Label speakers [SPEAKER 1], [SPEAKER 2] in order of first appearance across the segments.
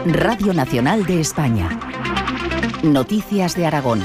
[SPEAKER 1] Radio Nacional de España. Noticias de Aragón.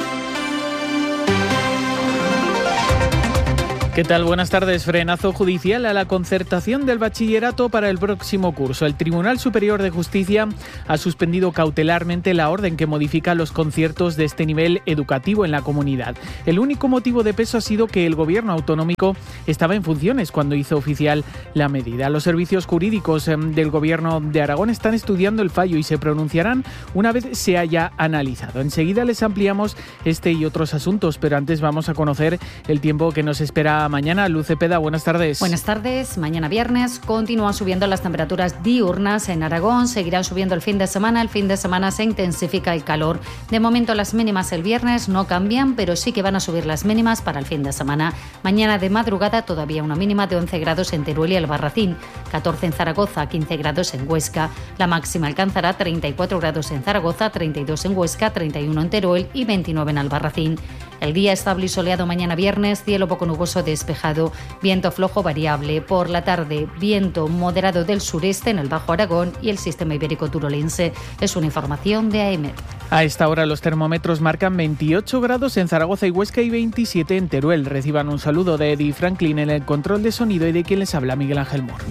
[SPEAKER 2] ¿Qué tal? Buenas tardes. Frenazo judicial a la concertación del bachillerato para el próximo curso. El Tribunal Superior de Justicia ha suspendido cautelarmente la orden que modifica los conciertos de este nivel educativo en la comunidad. El único motivo de peso ha sido que el gobierno autonómico estaba en funciones cuando hizo oficial la medida. Los servicios jurídicos del gobierno de Aragón están estudiando el fallo y se pronunciarán una vez se haya analizado. Enseguida les ampliamos este y otros asuntos, pero antes vamos a conocer el tiempo que nos espera mañana. Luz Cepeda, buenas tardes.
[SPEAKER 3] Buenas tardes. Mañana viernes continúan subiendo las temperaturas diurnas en Aragón. Seguirán subiendo el fin de semana. El fin de semana se intensifica el calor. De momento las mínimas el viernes no cambian, pero sí que van a subir las mínimas para el fin de semana. Mañana de madrugada todavía una mínima de 11 grados en Teruel y Albarracín, 14 en Zaragoza, 15 grados en Huesca. La máxima alcanzará 34 grados en Zaragoza, 32 en Huesca, 31 en Teruel y 29 en Albarracín. El día estable y soleado mañana viernes, cielo poco nuboso despejado, viento flojo variable. Por la tarde, viento moderado del sureste en el Bajo Aragón y el sistema ibérico turolense. Es una información de AEMET.
[SPEAKER 2] A esta hora los termómetros marcan 28 grados en Zaragoza y Huesca y 27 en Teruel. Reciban un saludo de Eddie Franklin en el control de sonido y de quien les habla Miguel Ángel Mor.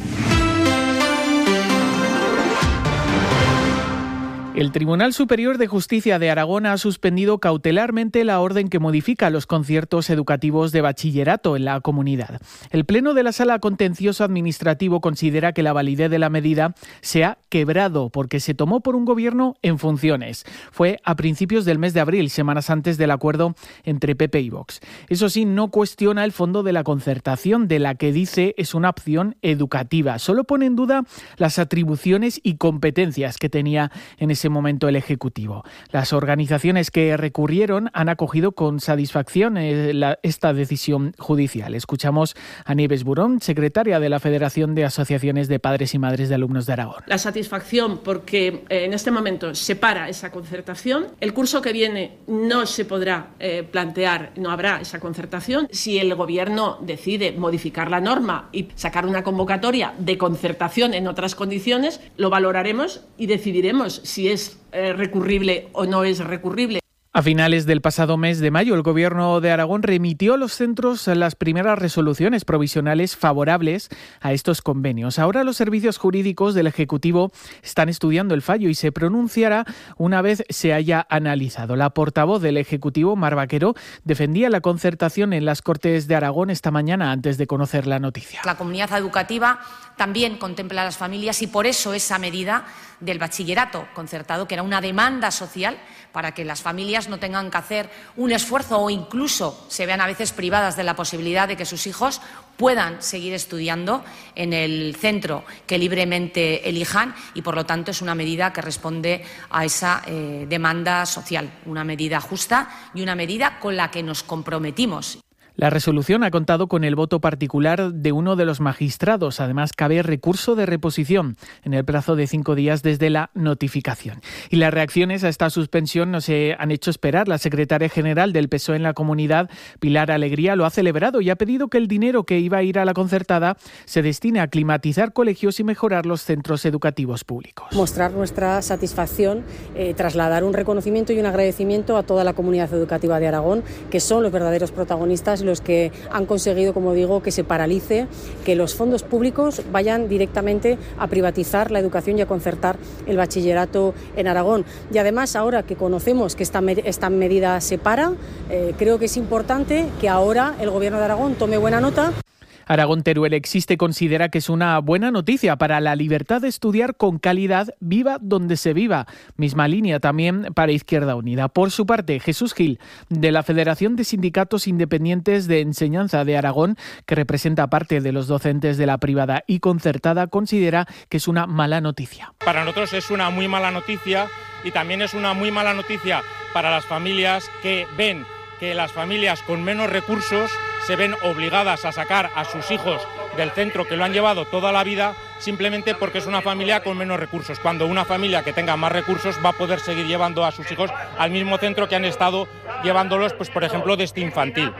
[SPEAKER 2] El Tribunal Superior de Justicia de Aragón ha suspendido cautelarmente la orden que modifica los conciertos educativos de bachillerato en la comunidad. El Pleno de la Sala Contencioso Administrativo considera que la validez de la medida se ha quebrado porque se tomó por un gobierno en funciones. Fue a principios del mes de abril, semanas antes del acuerdo entre PP y Vox. Eso sí, no cuestiona el fondo de la concertación, de la que dice es una opción educativa. Solo pone en duda las atribuciones y competencias que tenía en ese momento el Ejecutivo. Las organizaciones que recurrieron han acogido con satisfacción esta decisión judicial. Escuchamos a Nieves Burón, secretaria de la Federación de Asociaciones de Padres y Madres de Alumnos de Aragón.
[SPEAKER 4] La satisfacción porque en este momento se para esa concertación. El curso que viene no se podrá plantear, no habrá esa concertación. Si el Gobierno decide modificar la norma y sacar una convocatoria de concertación en otras condiciones, lo valoraremos y decidiremos si es recurrible o no es recurrible.
[SPEAKER 2] A finales del pasado mes de mayo, el Gobierno de Aragón remitió a los centros las primeras resoluciones provisionales favorables a estos convenios. Ahora los servicios jurídicos del Ejecutivo están estudiando el fallo y se pronunciará una vez se haya analizado. La portavoz del Ejecutivo, Mar Vaquero, defendía la concertación en las Cortes de Aragón esta mañana antes de conocer la noticia.
[SPEAKER 5] La comunidad educativa también contempla a las familias y por eso esa medida del bachillerato concertado, que era una demanda social para que las familias no tengan que hacer un esfuerzo o incluso se vean a veces privadas de la posibilidad de que sus hijos puedan seguir estudiando en el centro que libremente elijan y, por lo tanto, es una medida que responde a esa demanda social, una medida justa y una medida con la que nos comprometimos.
[SPEAKER 2] La resolución ha contado con el voto particular de uno de los magistrados. Además, cabe recurso de reposición en el plazo de 5 días desde la notificación. Y las reacciones a esta suspensión no se han hecho esperar. La secretaria general del PSOE en la comunidad, Pilar Alegría, lo ha celebrado y ha pedido que el dinero que iba a ir a la concertada se destine a climatizar colegios y mejorar los centros educativos públicos.
[SPEAKER 6] Mostrar nuestra satisfacción, trasladar un reconocimiento y un agradecimiento a toda la comunidad educativa de Aragón, que son los verdaderos protagonistas, los que han conseguido, como digo, que se paralice, que los fondos públicos vayan directamente a privatizar la educación y a concertar el bachillerato en Aragón. Y además, ahora que conocemos que esta medida se para, creo que es importante que ahora el Gobierno de Aragón tome buena nota.
[SPEAKER 2] Aragón Teruel Existe considera que es una buena noticia para la libertad de estudiar con calidad, viva donde se viva. Misma línea también para Izquierda Unida. Por su parte, Jesús Gil, de la Federación de Sindicatos Independientes de Enseñanza de Aragón, que representa parte de los docentes de la privada y concertada, considera que es una mala noticia.
[SPEAKER 7] Para nosotros es una muy mala noticia y también es una muy mala noticia para las familias que ven que las familias con menos recursos se ven obligadas a sacar a sus hijos del centro que lo han llevado toda la vida simplemente porque es una familia con menos recursos, cuando una familia que tenga más recursos va a poder seguir llevando a sus hijos al mismo centro que han estado llevándolos, pues por ejemplo, desde infantil.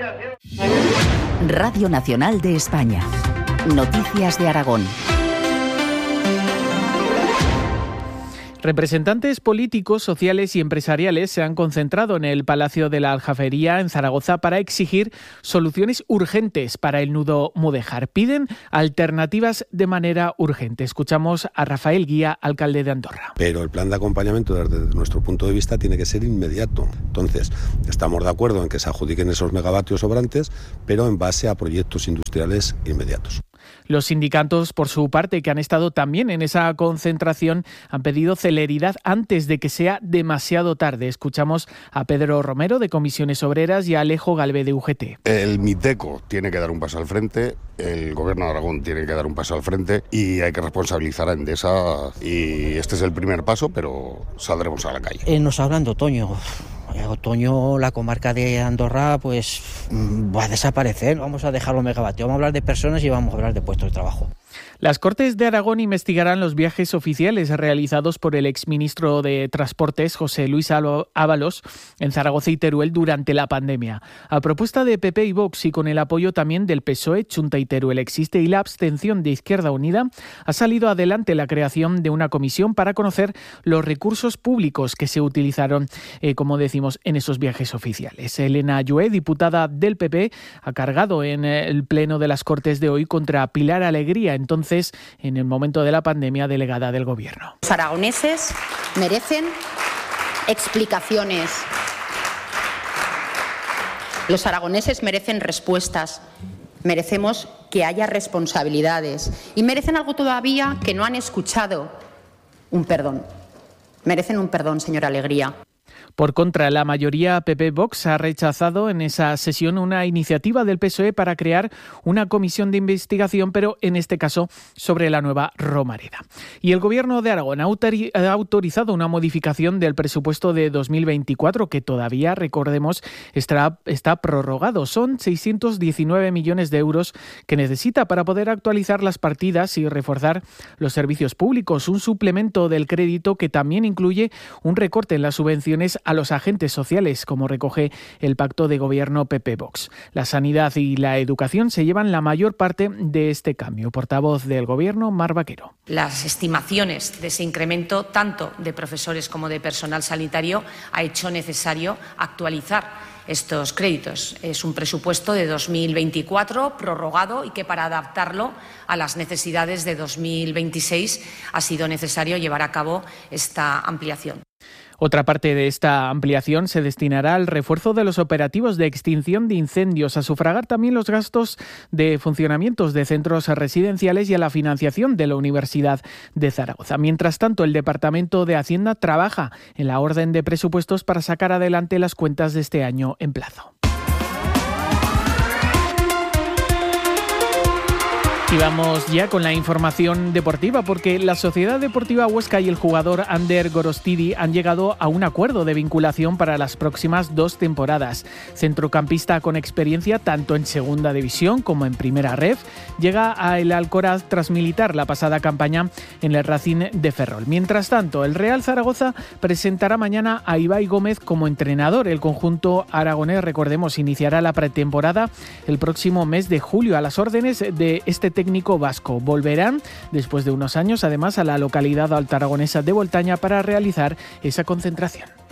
[SPEAKER 1] Radio Nacional de España. Noticias de Aragón.
[SPEAKER 2] Representantes políticos, sociales y empresariales se han concentrado en el Palacio de la Aljafería en Zaragoza para exigir soluciones urgentes para el nudo Mudéjar. Piden alternativas de manera urgente. Escuchamos a Rafael Guía, alcalde de Andorra.
[SPEAKER 8] Pero el plan de acompañamiento desde nuestro punto de vista tiene que ser inmediato. Entonces, estamos de acuerdo en que se adjudiquen esos megavatios sobrantes, pero en base a proyectos industriales inmediatos.
[SPEAKER 2] Los sindicatos, por su parte, que han estado también en esa concentración, han pedido celeridad antes de que sea demasiado tarde. Escuchamos a Pedro Romero, de Comisiones Obreras, y a Alejo Galve, de UGT.
[SPEAKER 9] El Miteco tiene que dar un paso al frente, el Gobierno de Aragón tiene que dar un paso al frente y hay que responsabilizar a Endesa. Y este es el primer paso, pero saldremos a la calle.
[SPEAKER 10] Nos hablan de otoño. Otoño, la comarca de Andorra pues va a desaparecer, vamos a dejar los megavatios, vamos a hablar de personas y vamos a hablar de puestos de trabajo.
[SPEAKER 2] Las Cortes de Aragón investigarán los viajes oficiales realizados por el exministro de Transportes, José Luis Ábalos, en Zaragoza y Teruel durante la pandemia. A propuesta de PP y Vox y con el apoyo también del PSOE, Chunta y Teruel existe y la abstención de Izquierda Unida, ha salido adelante la creación de una comisión para conocer los recursos públicos que se utilizaron, como decimos, en esos viajes oficiales. Elena Ayué, diputada del PP, ha cargado en el pleno de las Cortes de hoy contra Pilar Alegría, entonces, en el momento de la pandemia, delegada del Gobierno.
[SPEAKER 11] Los aragoneses merecen explicaciones. Los aragoneses merecen respuestas. Merecemos que haya responsabilidades. Y merecen algo todavía que no han escuchado. Un perdón. Merecen un perdón, señora Alegría.
[SPEAKER 2] Por contra, la mayoría PP-Vox ha rechazado en esa sesión una iniciativa del PSOE para crear una comisión de investigación, pero en este caso sobre la nueva Romareda. Y el Gobierno de Aragón ha autorizado una modificación del presupuesto de 2024 que todavía, recordemos, está prorrogado. Son 619 millones de euros que necesita para poder actualizar las partidas y reforzar los servicios públicos. Un suplemento del crédito que también incluye un recorte en las subvenciones a los agentes sociales, como recoge el pacto de gobierno PP-Vox. La sanidad y la educación se llevan la mayor parte de este cambio. Portavoz del gobierno, Mar Vaquero.
[SPEAKER 5] Las estimaciones de ese incremento, tanto de profesores como de personal sanitario, ha hecho necesario actualizar estos créditos. Es un presupuesto de 2024 prorrogado y que para adaptarlo a las necesidades de 2026 ha sido necesario llevar a cabo esta ampliación.
[SPEAKER 2] Otra parte de esta ampliación se destinará al refuerzo de los operativos de extinción de incendios, a sufragar también los gastos de funcionamientos de centros residenciales y a la financiación de la Universidad de Zaragoza. Mientras tanto, el Departamento de Hacienda trabaja en la orden de presupuestos para sacar adelante las cuentas de este año en plazo. Y vamos ya con la información deportiva, porque la Sociedad Deportiva Huesca y el jugador Ander Gorostidi han llegado a un acuerdo de vinculación para las próximas 2 temporadas. Centrocampista con experiencia tanto en Segunda División como en Primera Ref, llega a el Alcoraz tras militar la pasada campaña en el Racing de Ferrol. Mientras tanto, el Real Zaragoza presentará mañana a Ibai Gómez como entrenador. El conjunto aragonés, recordemos, iniciará la pretemporada el próximo mes de julio a las órdenes de este técnico vasco. Volverán después de unos años además a la localidad altaragonesa de Voltaña para realizar esa concentración.